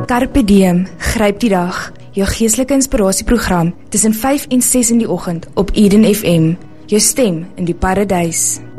Carpe Diem, gryp die dag. Jou geestelike inspirasieprogram tussen 5 en 6 in die oggend op Eden FM. Jou stem in die paradys.